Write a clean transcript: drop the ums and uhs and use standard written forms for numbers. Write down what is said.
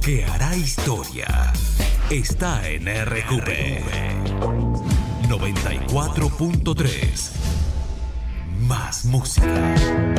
que hará historia está en RQV 94.3. Más música.